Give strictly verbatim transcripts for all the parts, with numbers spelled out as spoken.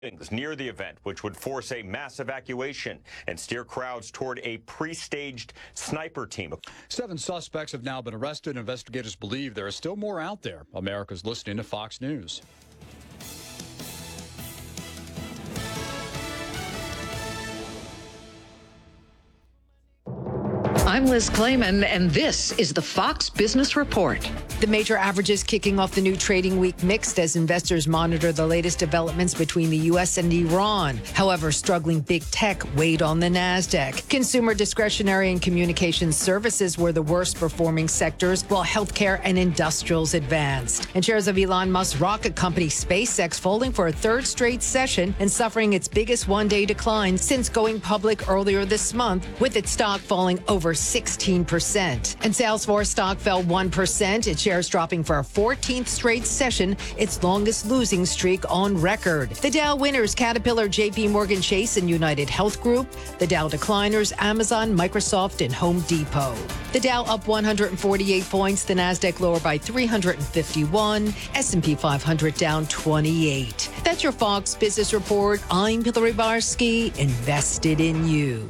near the event, which would force a mass evacuation and steer crowds toward a pre-staged sniper team. Seven suspects have now been arrested. Investigators believe there are still more out there. America's listening to Fox News. I'm Liz Clayman, and this is the Fox Business Report. The major averages kicking off the new trading week mixed as investors monitor the latest developments between the U S and Iran. However, struggling big tech weighed on the NASDAQ. Consumer discretionary and communications services were the worst performing sectors, while healthcare and industrials advanced. And shares of Elon Musk's rocket company SpaceX falling for a third straight session and suffering its biggest one-day decline since going public earlier this month, with its stock falling over sixteen percent. And Salesforce stock fell one percent, its shares dropping for a fourteenth straight session, its longest losing streak on record. The Dow winners, Caterpillar, J P Morgan Chase, and United Health Group. The Dow decliners, Amazon, Microsoft, and Home Depot. The Dow up one hundred forty-eight points, the NASDAQ lower by three hundred fifty-one, S and P five hundred down twenty-eight. That's your Fox Business Report. I'm Hillary Barsky, invested in you.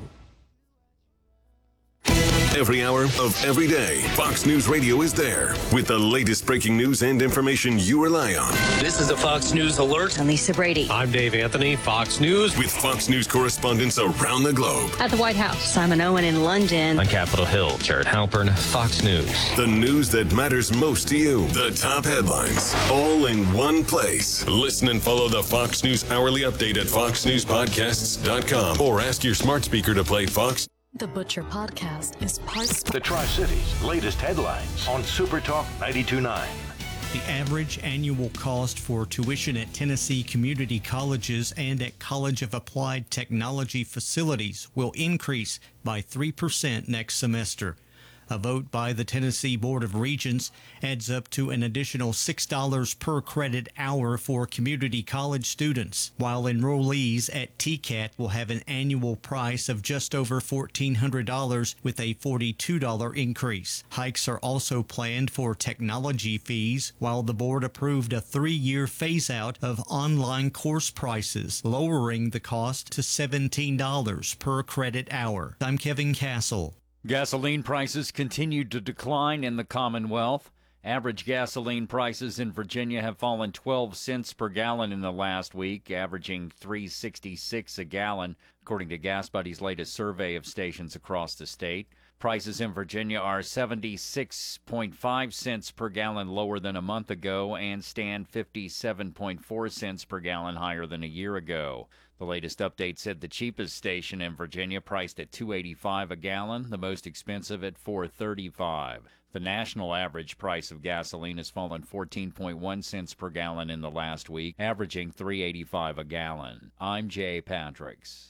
Every hour of every day, Fox News Radio is there with the latest breaking news and information you rely on. This is a Fox News Alert. I'm Lisa Brady. I'm Dave Anthony, Fox News. With Fox News correspondents around the globe. At the White House, Simon Owen in London. On Capitol Hill, Jared Halpern, Fox News. The news that matters most to you. The top headlines, all in one place. Listen and follow the Fox News Hourly Update at fox news podcasts dot com or ask your smart speaker to play Fox. The Butcher Podcast is part... The Tri-Cities' latest headlines on Super Talk ninety-two point nine. The average annual cost for tuition at Tennessee community colleges and at College of Applied Technology facilities will increase by three percent next semester. A vote by the Tennessee Board of Regents adds up to an additional six dollars per credit hour for community college students, while enrollees at T C A T will have an annual price of just over fourteen hundred dollars with a forty-two dollars increase. Hikes are also planned for technology fees, while the board approved a three-year phase-out of online course prices, lowering the cost to seventeen dollars per credit hour. I'm Kevin Castle. Gasoline prices continued to decline in the Commonwealth. Average gasoline prices in Virginia have fallen twelve cents per gallon in the last week, averaging three dollars and sixty-six cents a gallon, according to Gas Buddy's latest survey of stations across the state. Prices in Virginia are seventy-six point five cents per gallon lower than a month ago and stand fifty-seven point four cents per gallon higher than a year ago. The latest update said the cheapest station in Virginia priced at two dollars and eighty-five cents a gallon, the most expensive at four dollars and thirty-five cents. The national average price of gasoline has fallen fourteen point one cents per gallon in the last week, averaging three dollars and eighty-five cents a gallon. I'm Jay Patricks.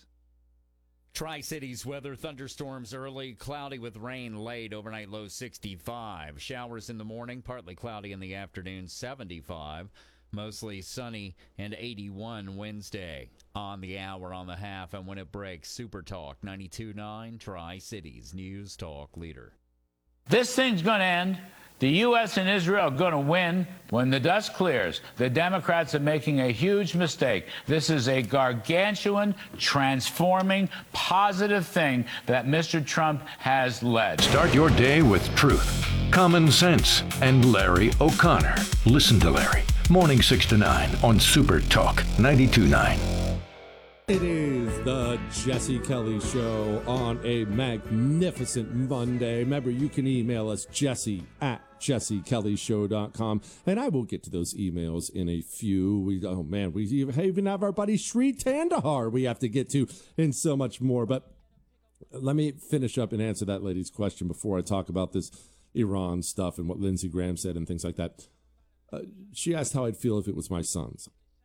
Tri-Cities weather, thunderstorms early, cloudy with rain late, overnight low sixty-five. Showers in the morning, partly cloudy in the afternoon, seventy-five. Mostly sunny and eighty-one Wednesday. On the hour, on the half, and when it breaks, Super Talk ninety-two point nine, Tri-Cities News Talk leader. This thing's going to end. The U S and Israel are going to win when the dust clears. The Democrats are making a huge mistake. This is a gargantuan, transforming, positive thing that Mister Trump has led. Start your day with truth, common sense, and Larry O'Connor. Listen to Larry. Morning six to nine on Super Talk ninety-two point nine. It is the Jesse Kelly Show on a magnificent Monday. Remember, you can email us, Jesse at jesse kelly show dot com, and I will get to those emails in a few. We, oh, man, we even have our buddy Sri Tandahar we have to get to, and so much more. But let me finish up and answer that lady's question before I talk about this Iran stuff and what Lindsey Graham said and things like that. Uh, she asked how I'd feel if it was my sons.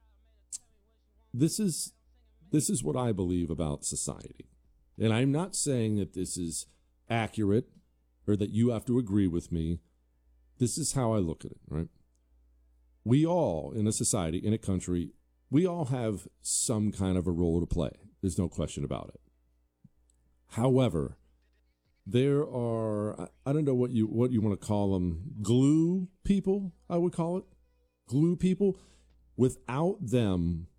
This is... This is what I believe about society. And I'm not saying that this is accurate or that you have to agree with me. This is how I look at it, right? We all, in a society, in a country, we all have some kind of a role to play. There's no question about it. However, there are, I don't know what you what you want to call them, glue people, I would call it. Glue people. Without them,